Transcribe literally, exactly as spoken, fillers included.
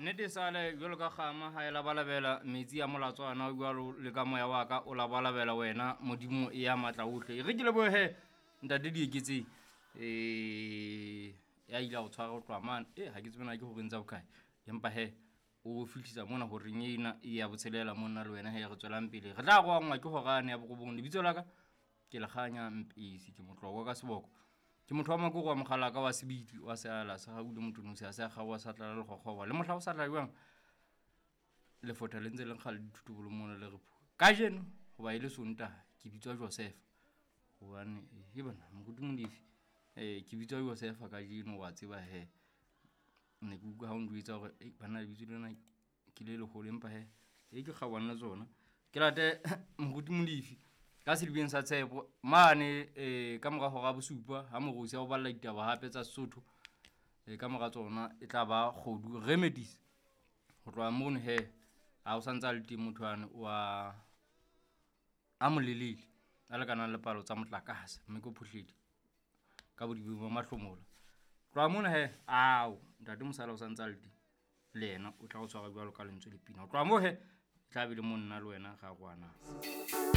nete sale jwalo ka kgama ha e labalabela metsi a molatswana o jwalo le ka moya wa ka o labalabela wena modimo e ya matla ohle re ke le bohe ntate di eketse eh ya ile go tshwara go tlwamana eh ha ke tsena ke go bentsa bokae empa he o fitlhisa mona go renyena e ya botshelela monna le wena he ya go tswelang pele re tla go ngwa ke go gane ya bogobong le bitso la ka ke le ganya mpisi ke motloko ka seboko ke motho wa makoko wa mogala ka wa sebiti wa seala sa ga bule motho no se sa ga wa sa tla le gogoba le mohla o sa tla jwang le fota le ntse le nkga le dithuto bolo mona le re ka jeno go ba ile sonta ke bitswa Joseph go bane e bona modimo dife eh ke bitswa Joseph ka jeno wa tseba he ne ku ga o ndwetsa gore e bana bitso lena ke le le go lempa he e ke kgabana tsona ke late modimo dife ka se dibeng sa tshepo mane eh ka moga go ga bosupa ha mogosi a go balla ditaba hape tsa Sesotho e ka moga tsona e tla ba godu remedies go tloa mono he a o santsa le teng mothwane wa a molelele a le kana le palo tsa motlakase mme go phuhledi ka bodibi ba mahlomola tloa mono he ao ntate mosala o santsa le teng le yena o tla go tshwara jwalo ka lentswe le pina tloa mo he tla be le monna le wena ga go ana